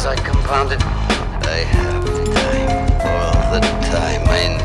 I compounded. I have the time, all the time I need.